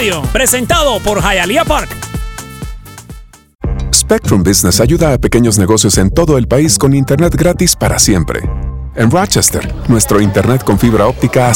Radio, presentado por Hialeah Park. Spectrum Business ayuda a pequeños negocios en todo el país con internet gratis para siempre. En Rochester, nuestro internet con fibra óptica